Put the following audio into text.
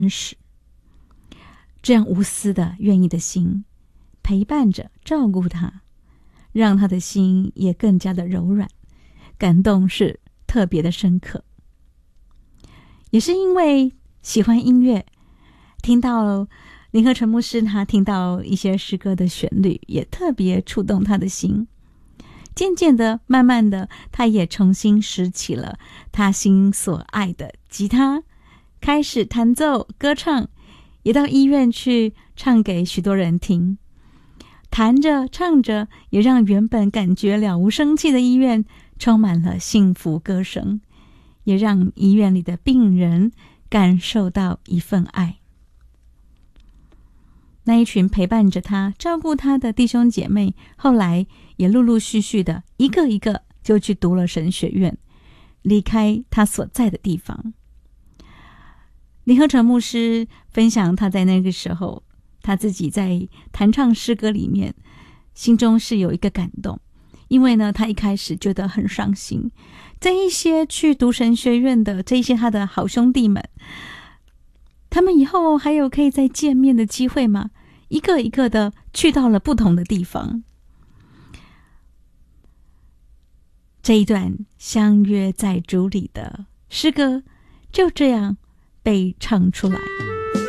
实。这样无私的愿意的心，陪伴着照顾他，让他的心也更加的柔软，感动是特别的深刻。也是因为喜欢音乐，听到林和成牧师他听到一些诗歌的旋律，也特别触动他的心。渐渐的慢慢的，他也重新拾起了他心所爱的吉他，开始弹奏歌唱，也到医院去唱给许多人听。弹着唱着，也让原本感觉了无生气的医院充满了幸福歌声，也让医院里的病人感受到一份爱。那一群陪伴着他照顾他的弟兄姐妹，后来也陆陆续续的一个一个就去读了神学院，离开他所在的地方。林和成牧师分享他在那个时候，他自己在弹唱诗歌里面心中是有一个感动，因为呢他一开始觉得很伤心，这一些去读神学院的这一些他的好兄弟们，他们以后还有可以再见面的机会吗？一个一个的去到了不同的地方。这一段相约在主里的诗歌就这样被唱出来。